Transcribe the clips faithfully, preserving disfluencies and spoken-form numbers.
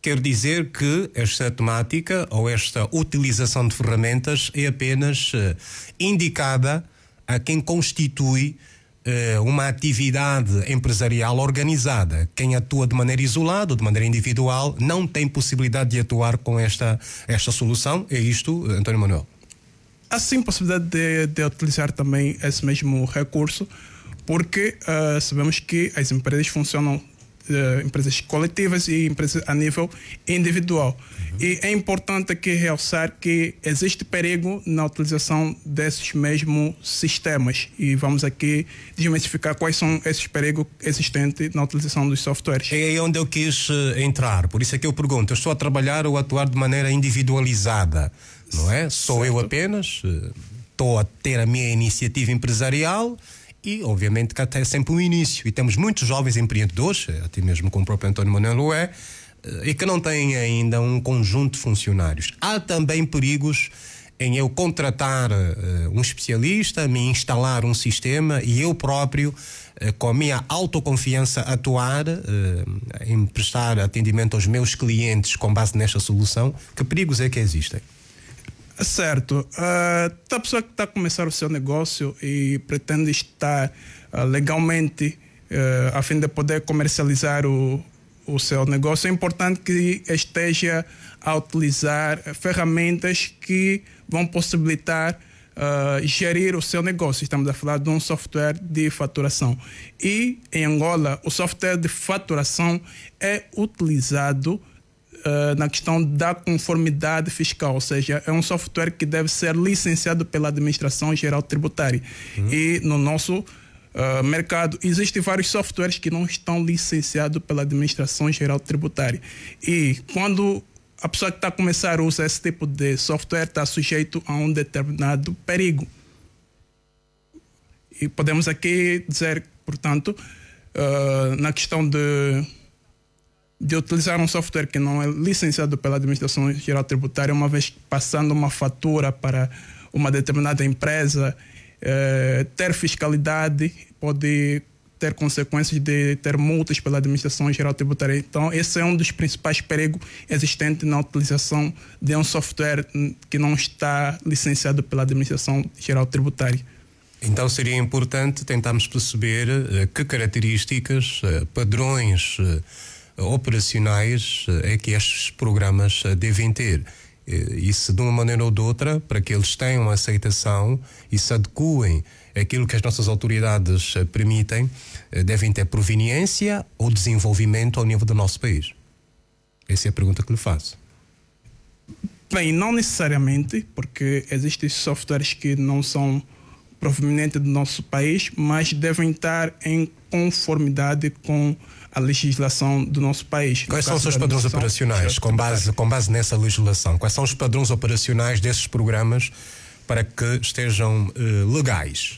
quer dizer que esta temática ou esta utilização de ferramentas é apenas uh, indicada a quem constitui uh, uma atividade empresarial organizada. Quem atua de maneira isolada ou de maneira individual não tem possibilidade de atuar com esta, esta solução. É isto, António Manuel? Há sim possibilidade de, de utilizar também esse mesmo recurso, porque uh, sabemos que as empresas funcionam, uh, empresas coletivas e empresas a nível individual. Uhum. E é importante aqui realçar que existe perigo na utilização desses mesmos sistemas. E vamos aqui desmistificar quais são esses perigos existentes na utilização dos softwares. É aí onde eu quis uh, entrar. Por isso é que eu pergunto, eu estou a trabalhar ou a atuar de maneira individualizada, não é? Sou certo. Eu apenas, estou uh, a ter a minha iniciativa empresarial e, obviamente, que até é sempre um início. E temos muitos jovens empreendedores, até mesmo como o próprio António Manuel é, uh, e que não têm ainda um conjunto de funcionários. Há também perigos em eu contratar uh, um especialista, me instalar um sistema e eu próprio, uh, com a minha autoconfiança, atuar uh, em prestar atendimento aos meus clientes com base nesta solução. Que perigos é que existem? Certo. Uh, a pessoa que está a começar o seu negócio e pretende estar uh, legalmente uh, a fim de poder comercializar o, o seu negócio, é importante que esteja a utilizar ferramentas que vão possibilitar uh, gerir o seu negócio. Estamos a falar de um software de faturação. E em Angola, o software de faturação é utilizado Uh, na questão da conformidade fiscal, ou seja, é um software que deve ser licenciado pela Administração Geral Tributária. Uhum. E no nosso uh, mercado existem vários softwares que não estão licenciados pela Administração Geral Tributária. E quando a pessoa que está a começar a usar esse tipo de software está sujeito a um determinado perigo. E podemos aqui dizer, portanto, uh, na questão de de utilizar um software que não é licenciado pela Administração Geral Tributária, uma vez passando uma fatura para uma determinada empresa, eh, ter fiscalidade, pode ter consequências de ter multas pela Administração Geral Tributária. Então, esse é um dos principais perigos existentes na utilização de um software que não está licenciado pela Administração Geral Tributária. Então seria importante tentarmos perceber uh, que características, uh, padrões uh, operacionais é que estes programas devem ter, e se de uma maneira ou de outra, para que eles tenham aceitação e se adequem àquilo que as nossas autoridades permitem, devem ter proveniência ou desenvolvimento ao nível do nosso país. Essa é a pergunta que lhe faço. Bem, não necessariamente, porque existem softwares que não são provenientes do nosso país, mas devem estar em conformidade com a legislação do nosso país. Quais são os seus padrões operacionais com base, com base nessa legislação? Quais são os padrões operacionais desses programas para que estejam uh, legais?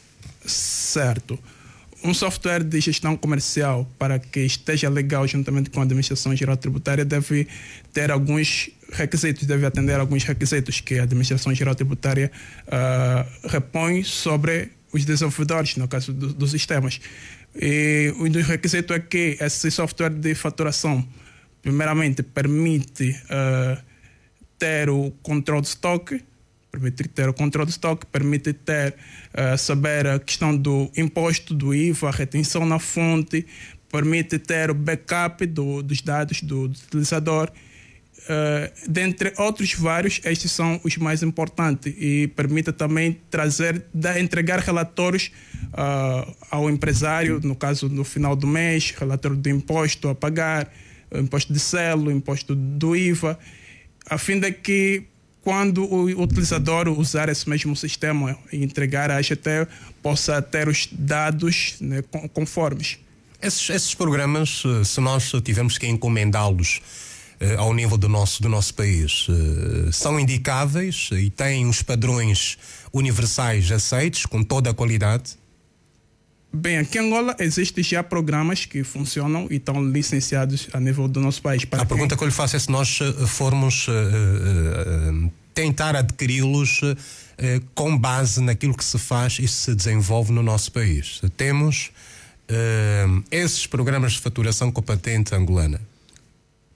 Certo. Um software de gestão comercial, para que esteja legal juntamente com a Administração Geral Tributária, deve ter alguns requisitos, deve atender alguns requisitos que a Administração Geral Tributária uh, repõe sobre os desenvolvedores, no caso do, dos sistemas. E um dos requisitos é que esse software de faturação, primeiramente, permite uh, ter o controle de estoque, permite ter o controle de estoque, permite ter, uh, saber a questão do imposto, do I V A, a retenção na fonte, permite ter o backup do, dos dados do, do utilizador. Uh, dentre outros vários, estes são os mais importantes e permite também trazer, da, entregar relatórios uh, ao empresário, no caso no final do mês, relatório do imposto a pagar, o imposto de selo, o imposto do I V A, a fim de que quando o utilizador usar esse mesmo sistema e entregar a A G T, possa ter os dados, né, conformes. Esses, esses programas, se nós tivermos que encomendá-los Uh, ao nível do nosso, do nosso país, uh, são indicáveis e têm os padrões universais aceitos com toda a qualidade? Bem, aqui em Angola existem já programas que funcionam e estão licenciados a nível do nosso país. Para a quem... pergunta que eu lhe faço é se nós formos uh, uh, tentar adquiri-los uh, com base naquilo que se faz e se desenvolve no nosso país. Temos uh, esses programas de faturação com a patente angolana?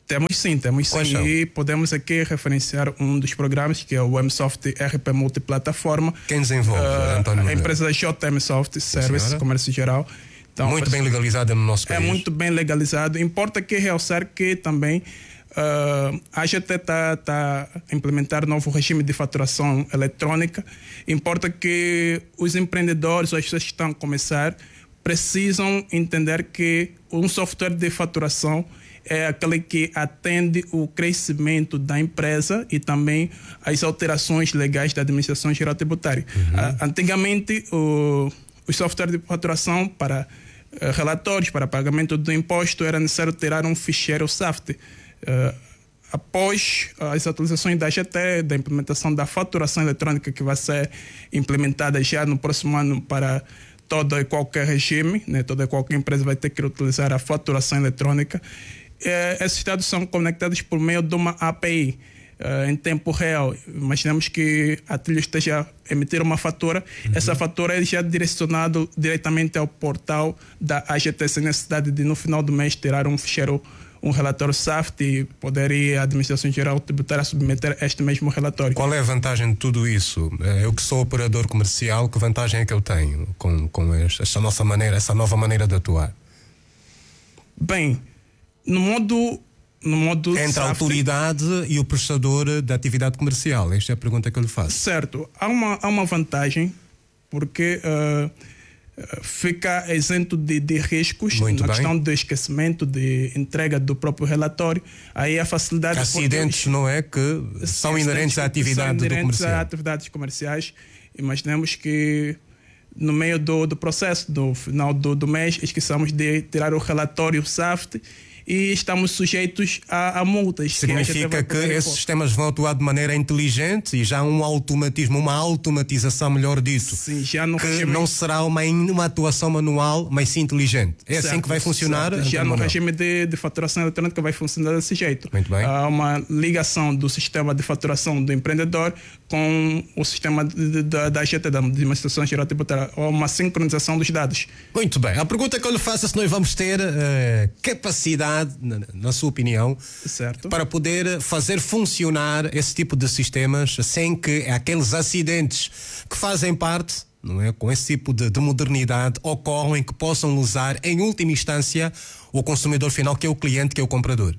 Temos sim, temos Quais sim. são? E podemos aqui referenciar um dos programas, que é o Msoft R P Multiplataforma. Quem desenvolve, Uh, António a Moreira? empresa J M Soft Service, senhora. Comércio Geral. Então, Muito bem legalizada no nosso é país. muito bem legalizado. Importa que realçar que também uh, a G T está tá a implementar novo regime de faturação eletrônica. Importa que os empreendedores, as pessoas que estão a começar, precisam entender que um software de faturação é aquele que atende o crescimento da empresa e também as alterações legais da administração geral tributária. Uhum. Uh, antigamente, o, o software de faturação para uh, relatórios, para pagamento do imposto, era necessário tirar um ficheiro S A F T. Uh, após as atualizações da G T, da implementação da faturação eletrônica, que vai ser implementada já no próximo ano para todo e qualquer regime, né? Toda e qualquer empresa vai ter que utilizar a faturação eletrônica. Eh, esses dados são conectados por meio de uma A P I eh, em tempo real. Imaginamos que a Trilha esteja a emitir uma fatura, uhum. Essa fatura é já direcionada diretamente ao portal da A G T, sem necessidade de no final do mês tirar um ficheiro, um relatório S A F T e poder ir à Administração Geral Tributária a submeter este mesmo relatório. Qual é a vantagem de tudo isso? Eu que sou operador comercial, que vantagem é que eu tenho com, com esta nossa maneira, essa nova maneira de atuar? Bem, no modo, no modo entre S A F T, a autoridade e o prestador da atividade comercial. Esta é a pergunta que eu lhe faço. Certo. Há uma, há uma vantagem, porque uh, fica isento de, de riscos. Muito na bem. Questão do esquecimento, de entrega do próprio relatório. Aí a facilidade... Acidentes, não é? Que são inerentes à atividade são inerentes do comercial. a atividades comerciais. Imaginemos que no meio do, do processo, no final do, do mês, esqueçamos de tirar o relatório S A F T e estamos sujeitos a, a multas. Significa que, que esses sistemas vão atuar de maneira inteligente e já há um automatismo, uma automatização, melhor dito. Sim, já no que regime... não será uma, uma atuação manual, mas sim inteligente. É certo, assim que vai funcionar? Certo. Já no regime de, de faturação eletrônica vai funcionar desse jeito. Muito bem. Há uma ligação do sistema de faturação do empreendedor com o sistema de, de, da, da G T, da Administração Geral Tributária, ou uma sincronização dos dados. Muito bem. A pergunta que eu lhe faço é se nós vamos ter uh, capacidade, na, na sua opinião, certo, para poder fazer funcionar esse tipo de sistemas sem que aqueles acidentes que fazem parte, não é, com esse tipo de, de modernidade, ocorram e que possam lesar, em última instância, o consumidor final, que é o cliente, que é o comprador.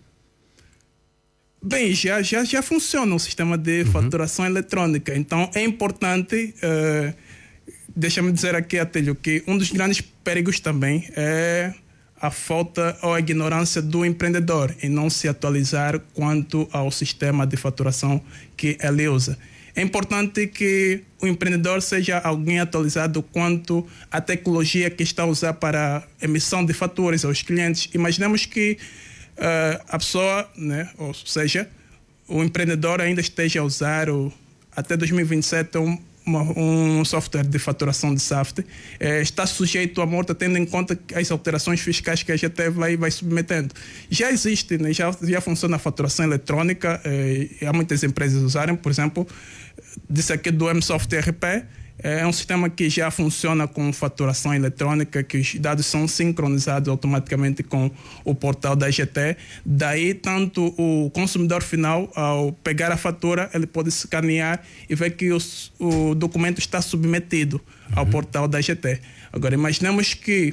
Bem, já, já, já funciona o sistema de uhum. faturação eletrônica. Então, é importante, uh, deixa-me dizer aqui, Atilio, que um dos grandes perigos também é a falta ou a ignorância do empreendedor em não se atualizar quanto ao sistema de faturação que ele usa. É importante que o empreendedor seja alguém atualizado quanto à tecnologia que está a usar para a emissão de faturas aos clientes. Imaginemos que uh, a pessoa, né, ou seja, o empreendedor ainda esteja a usar o, até dois mil e vinte e sete um Uma, um software de faturação de S A F T, eh, está sujeito à multa, tendo em conta as alterações fiscais que a G T vai, vai submetendo. Já existe, né, já, já funciona a faturação eletrônica, eh, há muitas empresas usarem, por exemplo, disse aqui do Msoft R P, é um sistema que já funciona com faturação eletrônica, que os dados são sincronizados automaticamente com o portal da G T. Daí, tanto o consumidor final, ao pegar a fatura, ele pode escanear e ver que os, o documento está submetido uhum. ao portal da G T. Agora, imaginemos que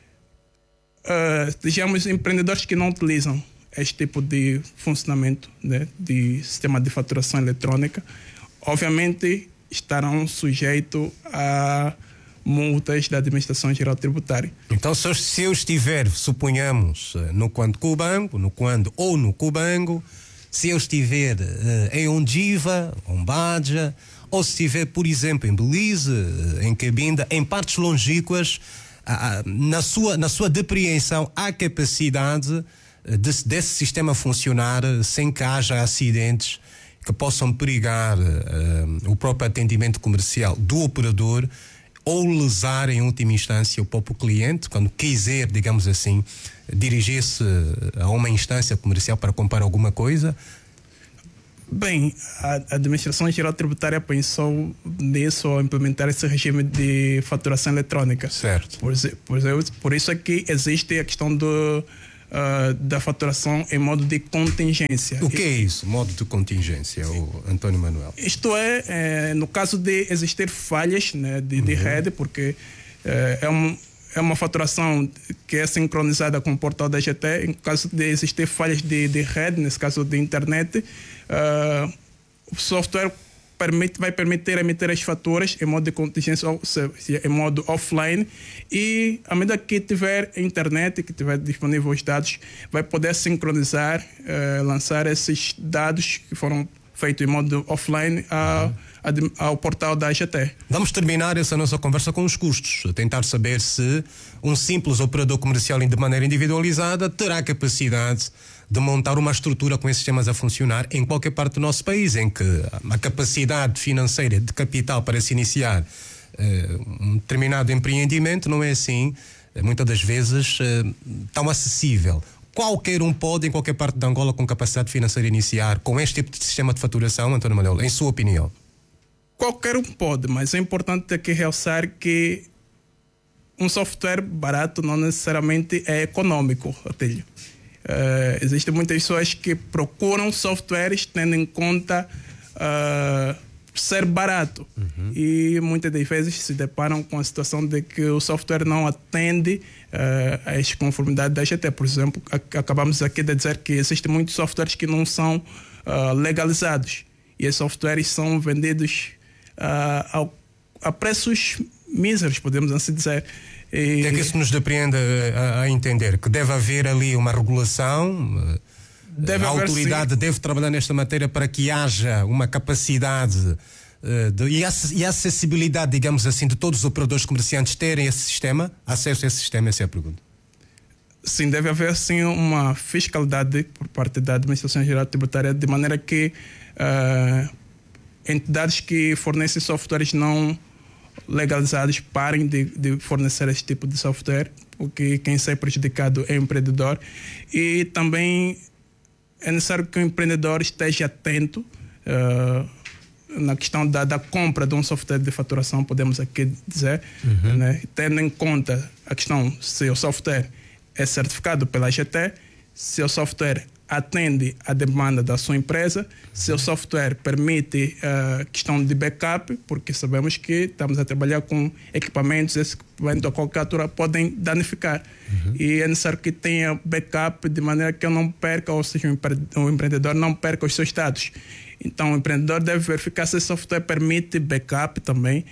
uh, sejamos empreendedores que não utilizam este tipo de funcionamento, né, de sistema de faturação eletrônica. Obviamente, estarão sujeitos a multas da Administração Geral Tributária. Então, se eu, se eu estiver, suponhamos, no Quando Cubango, no Quando ou no Cubango, se eu estiver uh, em Ondiva, Ombadja, ou se estiver, por exemplo, em Belize, uh, em Cabinda, em partes longínquas, uh, uh, na, sua, na sua depreensão, há capacidade uh, de, desse sistema funcionar uh, sem que haja acidentes que possam perigar uh, o próprio atendimento comercial do operador ou lesar em última instância o próprio cliente quando quiser, digamos assim, dirigir-se a uma instância comercial para comprar alguma coisa? Bem, a Administração Geral Tributária pensou nisso ao implementar esse regime de faturação eletrônica. Certo. Por, por, por isso é que existe a questão do uh, da faturação em modo de contingência. O que é isso, modo de contingência, o António Manuel? Isto é, é no caso de existir falhas, né, de, de uhum. rede, porque é, é, um, é uma faturação que é sincronizada com o portal da G T. Em caso de existir falhas de, de rede, nesse caso de internet, uh, o software permite, vai permitir emitir as faturas em modo de contingência, ou seja, em modo offline, e à medida que tiver internet, que tiver disponível os dados, vai poder sincronizar, uh, lançar esses dados que foram feitos em modo offline a, a, ao portal da A G T. Vamos terminar essa nossa conversa com os custos, tentar saber se um simples operador comercial de maneira individualizada terá capacidade de montar uma estrutura com esses sistemas a funcionar em qualquer parte do nosso país, em que a capacidade financeira de capital para se iniciar uh, um determinado empreendimento não é assim, uh, muitas das vezes, uh, tão acessível. Qualquer um pode, em qualquer parte de Angola, com capacidade financeira, iniciar com este tipo de sistema de faturação, António Manuel, em sua opinião? Qualquer um pode, mas é importante aqui realçar que um software barato não necessariamente é econômico, Otílio. Uh, existem muitas pessoas que procuram softwares tendo em conta uh, ser barato, uhum. e muitas das vezes se deparam com a situação de que o software não atende uh, às conformidades da G T. Por exemplo, ac- acabamos aqui de dizer que existem muitos softwares que não são uh, legalizados, e esses softwares são vendidos uh, ao, a preços míseros, podemos assim dizer. E é que isso nos depreende a, a entender que deve haver ali uma regulação, deve a autoridade sim. deve trabalhar nesta matéria para que haja uma capacidade uh, de, e, a, e a acessibilidade, digamos assim, de todos os operadores comerciantes terem esse sistema, acesso a esse sistema. Essa é a pergunta. Sim, deve haver sim uma fiscalidade por parte da Administração Geral Tributária, de maneira que uh, entidades que fornecem softwares não legalizados parem de, de fornecer esse tipo de software, porque quem sai prejudicado é o empreendedor. E também é necessário que o empreendedor esteja atento uh, na questão da, da compra de um software de faturação, podemos aqui dizer, uhum. né? Tendo em conta a questão se o software é certificado pela G T, se o software atende à demanda da sua empresa, se o software permite a uh, questão de backup, porque sabemos que estamos a trabalhar com equipamentos, esse equipamento a qualquer altura podem danificar. Uhum. E é necessário que tenha backup de maneira que eu não perca, ou seja, o, empre- o empreendedor não perca os seus dados. Então, o empreendedor deve verificar se esse software permite backup também.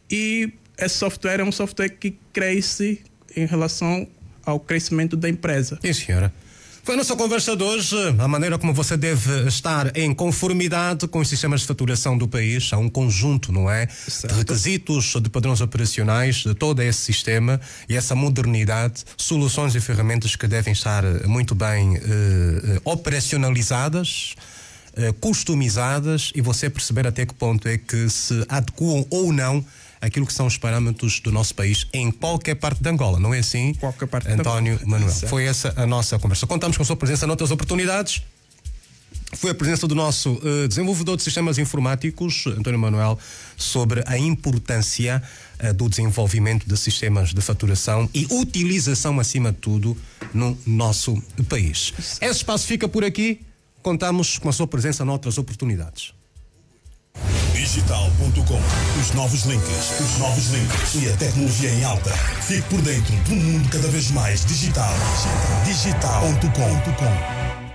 E esse software é um software que cresce em relação ao crescimento da empresa. Sim, senhora. Foi a nossa conversa de hoje, a maneira como você deve estar em conformidade com os sistemas de faturação do país. Há um conjunto, não é? Certo. De requisitos, de padrões operacionais, de todo esse sistema e essa modernidade, soluções e ferramentas que devem estar muito bem eh, operacionalizadas, eh, customizadas, e você perceber até que ponto é que se adequam ou não aquilo que são os parâmetros do nosso país em qualquer parte de Angola, não é assim? Qualquer parte António de Manuel. Foi essa a nossa conversa. Contamos com a sua presença noutras oportunidades. Foi a presença do nosso uh, desenvolvedor de sistemas informáticos, António Manuel, sobre a importância uh, do desenvolvimento de sistemas de faturação e utilização, acima de tudo, no nosso país. Esse espaço fica por aqui. Contamos com a sua presença noutras oportunidades. Digital ponto com. Os novos links, os novos links e a tecnologia em alta. Fique por dentro de um mundo cada vez mais digital. Digital ponto com.